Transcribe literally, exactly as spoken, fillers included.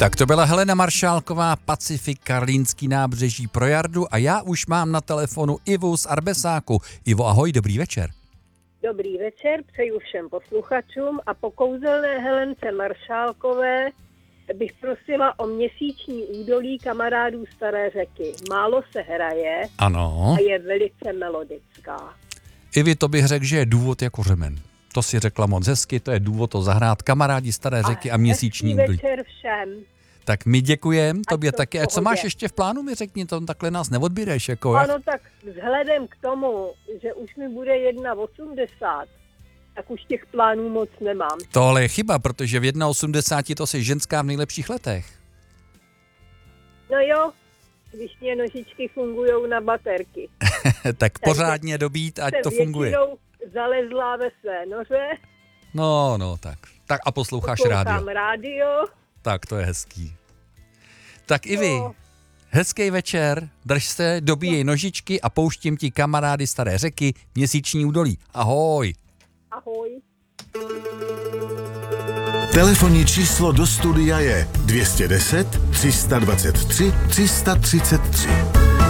Tak to byla Helena Maršálková, Pacifik, Karlínský nábřeží pro Jardu a já už mám na telefonu Ivu z Arbesáku. Ivo, ahoj, dobrý večer. Dobrý večer, přeju všem posluchačům a po kouzelné Helence Maršálkové bych prosila o Měsíční údolí kamarádů Staré Řeky. Málo se hraje Ano. A je velice melodická. Ivi, to bych řekl, že je důvod jako řemen. To si řekla moc hezky, to je důvod to zahrát Kamarádi Staré Řeky a, a Měsíční údolí. večer všem. Tak my děkujem, tobě to taky. A co máš ještě v plánu, mi řekni, to takhle nás neodbíreš. Jako, ano, tak vzhledem k tomu, že už mi bude jedna osmdesát, tak už těch plánů moc nemám. Tohle je chyba, protože v osmdesáti jedna to jsi ženská v nejlepších letech. No jo, když mě nožičky fungujou na baterky. Tak pořádně dobít, ať to funguje. Zalezlá ve své noře. No, no, tak. Tak a posloucháš rádio. rádio. Tak, to je hezký. Tak i vy, no. Hezký večer, drž se, dobíjej no. nožičky a pouštím ti Kamarády Staré Řeky, Měsíční údolí. Ahoj. Ahoj. Telefonní číslo do studia je dvě stě deset, tři sta dvacet tři, tři sta třicet tři.